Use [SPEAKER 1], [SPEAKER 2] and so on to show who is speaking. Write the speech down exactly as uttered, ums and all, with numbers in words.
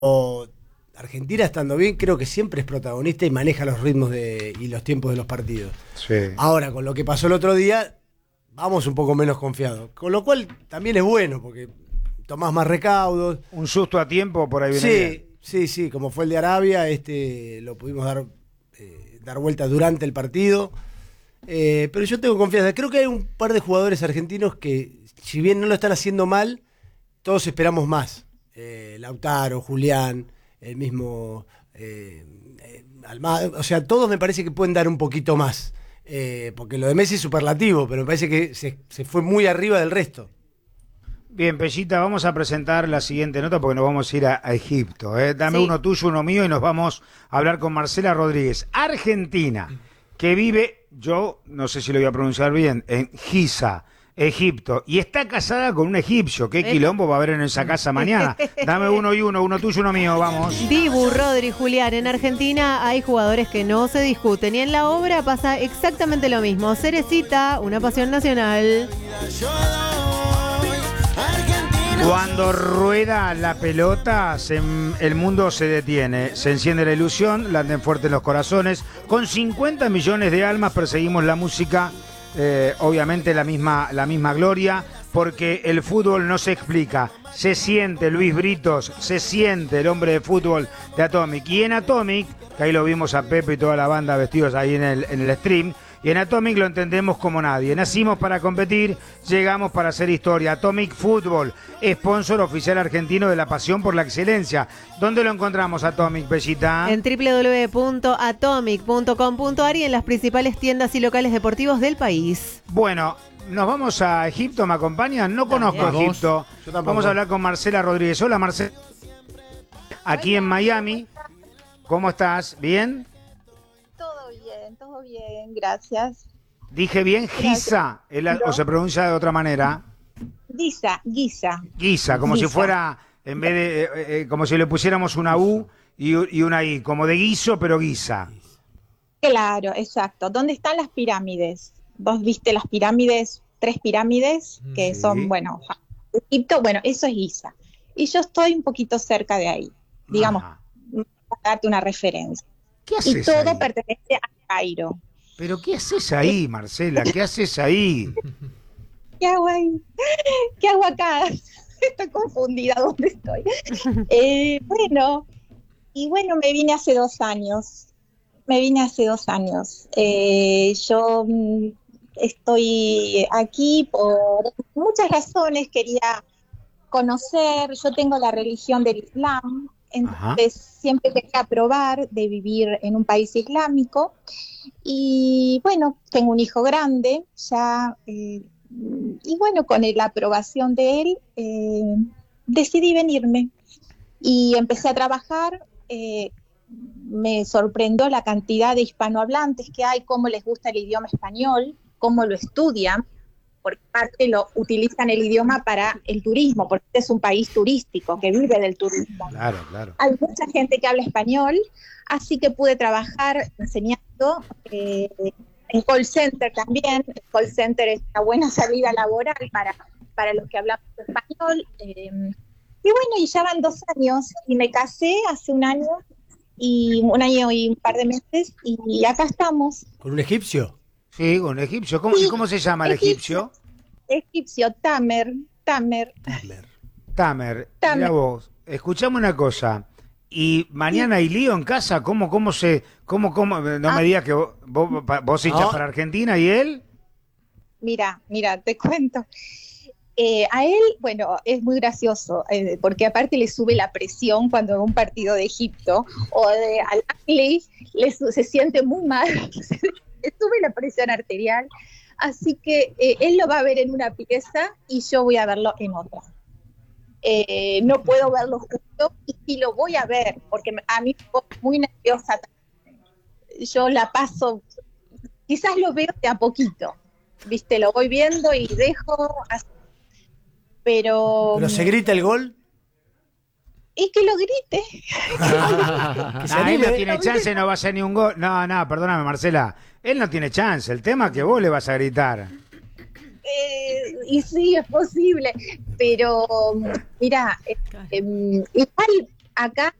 [SPEAKER 1] o Argentina estando bien, creo que siempre es protagonista y maneja los ritmos de, y los tiempos de los partidos.
[SPEAKER 2] Sí.
[SPEAKER 1] Ahora, con lo que pasó el otro día, vamos un poco menos confiados. Con lo cual también es bueno, porque tomás más recaudos.
[SPEAKER 2] Un susto a tiempo por ahí viene.
[SPEAKER 1] Sí,
[SPEAKER 2] bien.
[SPEAKER 1] sí, sí, como fue el de Arabia, este lo pudimos dar, eh, dar vuelta durante el partido. Eh, pero yo tengo confianza. Creo que hay un par de jugadores argentinos que, si bien no lo están haciendo mal, todos esperamos más. Eh, Lautaro, Julián, el mismo eh, eh, Almada, o sea, todos me parece que pueden dar un poquito más. Eh, porque lo de Messi es superlativo, pero me parece que se, se fue muy arriba del resto.
[SPEAKER 2] Bien, Pellita, vamos a presentar la siguiente nota porque nos vamos a ir a, a Egipto. ¿eh? Dame
[SPEAKER 3] Sí.
[SPEAKER 2] uno tuyo, uno mío y nos vamos a hablar con Marcela Rodríguez. Argentina, que vive, yo no sé si lo voy a pronunciar bien, en Giza, Egipto, y está casada con un egipcio. ¿Qué quilombo va a haber en esa casa mañana? Dame uno y uno, uno tuyo, uno mío, vamos.
[SPEAKER 3] Dibu, Rodri, Julián, en Argentina hay jugadores que no se discuten y en la obra pasa exactamente lo mismo. Cerecita, una pasión nacional.
[SPEAKER 2] Cuando rueda la pelota, se, el mundo se detiene, se enciende la ilusión, laten fuerte en los corazones. Con cincuenta millones de almas perseguimos la música, eh, obviamente la misma, la misma gloria, porque el fútbol no se explica, se siente. Luis Britos, se siente el hombre de fútbol de Atomic. Y en Atomic, que ahí lo vimos a Pepe y toda la banda vestidos ahí en el, en el stream, y en Atomic lo entendemos como nadie. Nacimos para competir, llegamos para hacer historia. Atomic Fútbol, sponsor oficial argentino de la pasión por la excelencia. ¿Dónde lo encontramos, Atomic, Bellita?
[SPEAKER 3] En doble u doble u doble u punto atomic punto com punto a r y en las principales tiendas y locales deportivos del país.
[SPEAKER 2] Bueno, nos vamos a Egipto, ¿me acompañan? No conozco
[SPEAKER 3] Vamos.
[SPEAKER 2] Egipto.
[SPEAKER 1] Yo tampoco.
[SPEAKER 2] Vamos a hablar con Marcela Rodríguez. Hola, Marcela. Aquí en Miami. ¿Cómo estás? ¿Bien?
[SPEAKER 4] Todo bien, todo bien, gracias.
[SPEAKER 2] ¿Dije bien? Giza, ¿Es la- o se pronuncia de otra manera?
[SPEAKER 4] Guisa, guisa.
[SPEAKER 2] Guisa, como
[SPEAKER 4] Guisa.
[SPEAKER 2] si fuera, en vez de, eh, eh, como si le pusiéramos una U y, u- y una I, como de guiso, pero guisa.
[SPEAKER 4] Claro, exacto. ¿Dónde están las pirámides? ¿Vos viste las pirámides? Tres pirámides que
[SPEAKER 2] Sí.
[SPEAKER 4] son, bueno, Egipto, bueno, eso es Giza. Y yo estoy un poquito cerca de ahí, digamos,
[SPEAKER 2] Ajá.
[SPEAKER 4] para darte una referencia.
[SPEAKER 2] ¿Qué
[SPEAKER 4] Y
[SPEAKER 2] haces
[SPEAKER 4] todo
[SPEAKER 2] ahí?
[SPEAKER 4] pertenece a Cairo.
[SPEAKER 2] ¿Pero qué haces ahí, Marcela? ¿Qué haces ahí?
[SPEAKER 4] ¿Qué hago ahí? ¿Qué hago acá? Estoy confundida dónde estoy. Eh, bueno, y bueno, me vine hace dos años. Me vine hace dos años. Eh, yo mm, estoy aquí por muchas razones. Quería conocer, yo tengo la religión del Islam, entonces siempre quería probar de vivir en un país islámico. Y bueno, tengo un hijo grande, ya, eh, y bueno, con la aprobación de él, eh, decidí venirme. Y empecé a trabajar. eh, me sorprendió la cantidad de hispanohablantes que hay, cómo les gusta el idioma español, cómo lo estudian, porque aparte lo utilizan el idioma para el turismo, porque este es un país turístico que vive del turismo.
[SPEAKER 2] Claro, claro.
[SPEAKER 4] Hay mucha gente que habla español, así que pude trabajar enseñando eh, en call center también. El call center es una buena salida laboral para, para los que hablamos español. Eh, y bueno, y ya van dos años, y me casé hace un año, y un año y un par de meses, y acá estamos.
[SPEAKER 1] ¿Con un egipcio?
[SPEAKER 2] Sí, un egipcio. ¿Cómo,
[SPEAKER 4] Sí,
[SPEAKER 2] ¿y cómo se llama el egipcio?
[SPEAKER 4] Egipcio, Tamer, Tamer.
[SPEAKER 1] Tamer.
[SPEAKER 2] Tamer.
[SPEAKER 4] Tamer.
[SPEAKER 2] Mira vos, escuchame una cosa. Y mañana hay lío en casa. ¿Cómo, cómo se, cómo, cómo? No
[SPEAKER 4] Ah.
[SPEAKER 2] me digas que vos, vos, vos hinchas
[SPEAKER 1] No.
[SPEAKER 2] para Argentina y él.
[SPEAKER 4] Mira, mira, te cuento. Eh, a él, bueno, es muy gracioso, eh, porque aparte le sube la presión cuando ve un partido de Egipto o de Al-Ahly, le su- se siente muy mal, le sube la presión arterial, así que eh, él lo va a ver en una pieza y yo voy a verlo en otra. Eh, no puedo verlo juntos, y sí lo voy a ver, porque me- a mí me pongo muy nerviosa también. Yo la paso, quizás lo veo de a poquito, viste, lo voy viendo y dejo así. Pero,
[SPEAKER 1] ¿Pero se grita el gol?
[SPEAKER 4] y que lo grite.
[SPEAKER 1] Que se
[SPEAKER 2] Ah, él
[SPEAKER 1] anime.
[SPEAKER 2] no tiene chance, no va a hacer ni un gol. No, no, perdóname, Marcela. Él no tiene chance. El tema es que vos le vas a gritar.
[SPEAKER 4] Eh, y sí, es posible, pero mira, eh, eh, igual acá